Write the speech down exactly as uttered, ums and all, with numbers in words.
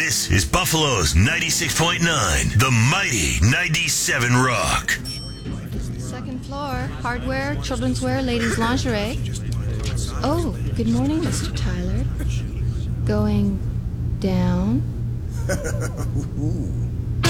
This is Buffalo's ninety-six point nine, the mighty ninety-seven Rock. Second floor, hardware, children's wear, ladies' lingerie. Oh, good morning, Mister Tyler. Going down?